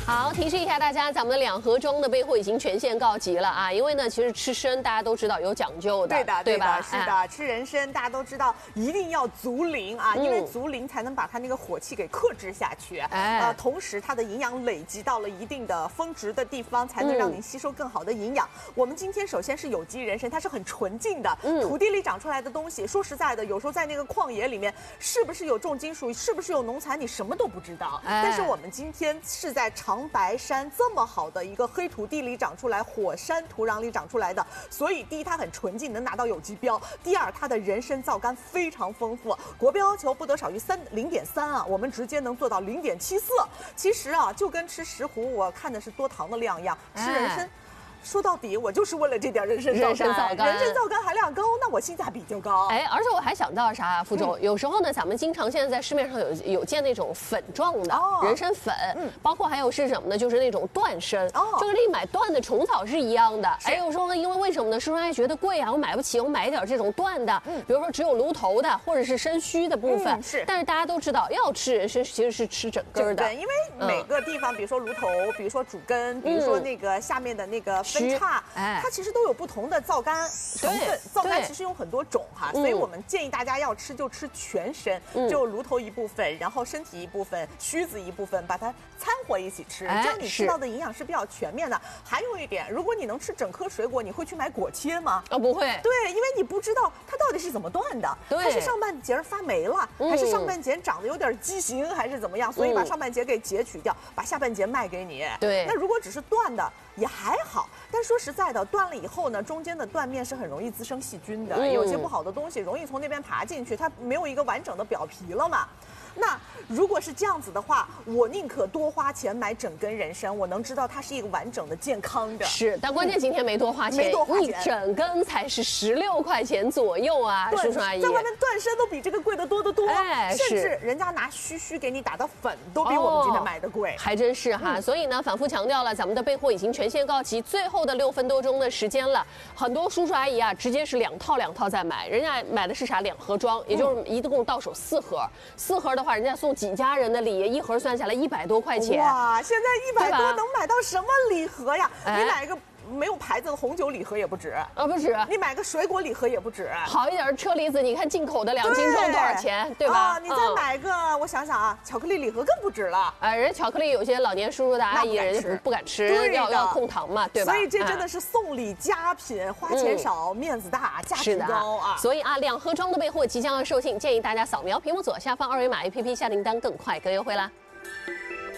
好，提示一下大家，咱们的2盒装的备货已经全线告急了啊！因为呢，其实吃参大家都知道有讲究的，对吧？ 是的，吃人参大家都知道一定要足龄啊，因为足龄才能把它那个火气给克制下去。同时它的营养累积到了一定的峰值的地方，才能让你吸收更好的营养。我们今天首先是有机人参，它是很纯净的，土地里长出来的东西。说实在的，有时候在那个旷野里面，是不是有重金属，是不是有农残，你什么都不知道。但是我们今天是在长白山这么好的一个黑土地里长出来，火山土壤里长出来的，所以第一它很纯净，能拿到有机标；第二它的人参皂苷非常丰富，国标要求不得少于0.3啊，我们直接能做到0.74。其实啊，就跟吃石斛我看的是多糖的量一样，吃人参。说到底，我就是为了这点人参皂苷，人参皂苷含量高，那我性价比就高。 而且我还想到啥，副总，有时候呢，咱们经常现在在市面上有见那种粉状的人参粉，包括还有是什么呢？就是那种断参，就跟你买断的虫草是一样的。有时候呢，因为什么呢？是不是还觉得贵啊？我买不起，我买一点这种断的，比如说只有芦头的，或者是参须的部分。但是大家都知道，要吃人参其实是吃整根的， 因为每个地方，比如说芦头，比如说主根，比如说那个下面的那个分叉，它其实都有不同的皂苷成分，皂苷其实有很多种哈，所以我们建议大家要吃就吃全参，就芦头一部分，然后身体一部分，须子一部分，把它掺和一起吃，这样你吃到的营养是比较全面的。还有一点，如果你能吃整颗水果，你会去买果切吗？ 不会。 对，因为你不知道它到底是怎么断的，它是上半截发霉了，还是上半截长得有点畸形，还是怎么样？所以把上半截给截取掉，把下半截卖给你。 对， 那如果只是断的也还好，但说实在的，断了以后呢，中间的断面是很容易滋生细菌的，有些不好的东西容易从那边爬进去，它没有一个完整的表皮了嘛。那如果是这样子的话，我宁可多花钱买整根人参，我能知道它是一个完整的、健康的。 是，但关键今天没多花钱，一整根才是16块钱左右啊，叔叔阿姨。 在外面断参都比这个贵得多得多，甚至人家拿须给你打的粉都比我们今天买的贵， 还真是哈。所以呢，反复强调了，咱们的备货已经全线告急，最后的6分多钟的时间了，很多叔叔阿姨啊，直接是2套在买，人家买的是啥2盒装，也就是一共到手4盒，4盒的话，人家送几家人的礼，一盒算下来100多块钱。 哇，现在100多能买到什么礼盒呀？你买一个没有牌子的红酒礼盒也不止不止。 你买个水果礼盒也不止。 好一点的车厘子，你看进口的2斤装多少钱，对吧？ 你再买个，我想想啊，巧克力礼盒更不止了。 人巧克力有些老年叔叔的阿姨，人家不敢吃，要控糖嘛，对吧？ 所以这真的是送礼佳品，花钱少，面子大，价值高啊！ 所以啊，2盒装的备货即将要售罄，建议大家扫描屏幕左下方2维码 APP 下订单，更快更优惠啦。